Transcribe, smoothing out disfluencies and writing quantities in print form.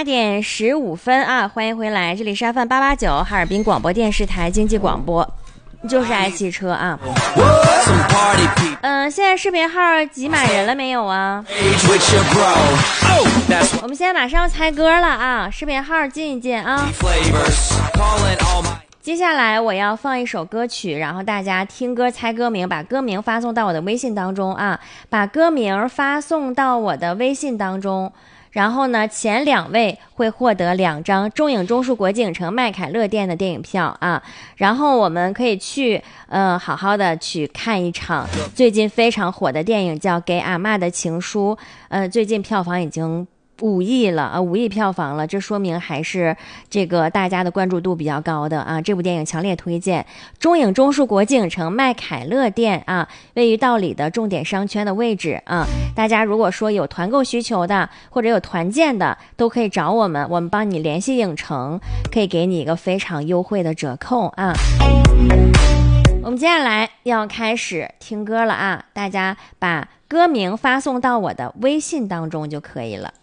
8:15啊，欢迎回来，这里是 FM889 哈尔滨广播电视台经济广播，就是爱汽车啊。现在视频号挤满人了没有啊？我们现在马上要猜歌了啊，视频号进一进啊。接下来我要放一首歌曲，然后大家听歌猜歌名，把歌名发送到我的微信当中啊，把歌名发送到我的微信当中。然后呢，前2位会获得2张中影中枢国际影城麦凯乐店的电影票啊，然后我们可以去好好的去看一场最近非常火的电影，叫《给阿嬷的情书》，最近票房已经5亿了啊，5亿票房了，这说明还是这个大家的关注度比较高的啊。这部电影强烈推荐，中影中枢国际影城麦凯乐店啊，位于道里的重点商圈的位置啊。大家如果说有团购需求的或者有团建的，都可以找我们，我们帮你联系影城，可以给你一个非常优惠的折扣啊。我们接下来要开始听歌了啊，大家把歌名发送到我的微信当中就可以了。